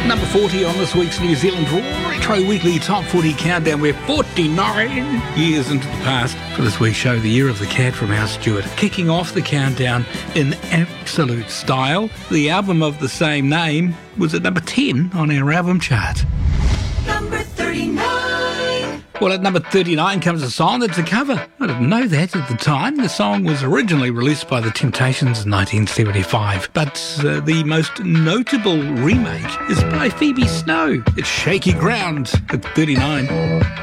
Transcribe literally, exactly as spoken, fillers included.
Number forty on this week's New Zealand Retro Weekly Top forty Countdown. We're forty-nine years into the past for this week's show, The Year of the Cat from Al Stewart. Kicking off the countdown in absolute style, the album of the same name was at number ten on our album chart. Number thirty-nine. Well, at number thirty-nine comes a song that's a cover. I didn't know that at the time. The song was originally released by The Temptations in nineteen seventy-five, but uh, the most notable remake is by Phoebe Snow. It's Shaky Ground at thirty-nine.